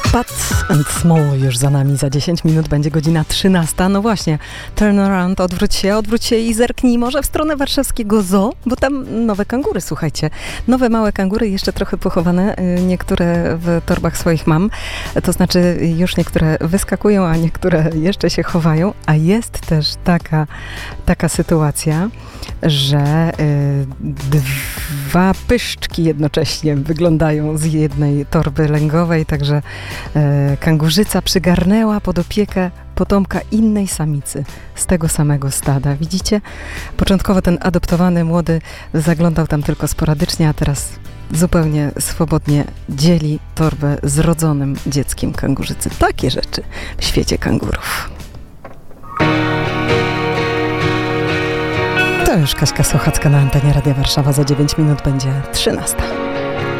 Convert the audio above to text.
Bud and Small już za nami, za 10 minut będzie godzina 13. No właśnie, turn around, odwróć się i zerknij może w stronę warszawskiego zoo, bo tam nowe kangury, słuchajcie. Nowe małe kangury, jeszcze trochę pochowane, niektóre w torbach swoich mam. To znaczy już niektóre wyskakują, a niektóre jeszcze się chowają, a jest też taka sytuacja, że dwa pyszczki jednocześnie wyglądają z jednej torby lęgowej, także kangurzyca przygarnęła pod opiekę potomka innej samicy z tego samego stada. Widzicie? Początkowo ten adoptowany młody zaglądał tam tylko sporadycznie, a teraz zupełnie swobodnie dzieli torbę z rodzonym dzieckiem kangurzycy. Takie rzeczy w świecie kangurów. To już Kaśka Sochacka na antenie Radia Warszawa. Za 9 minut będzie 13.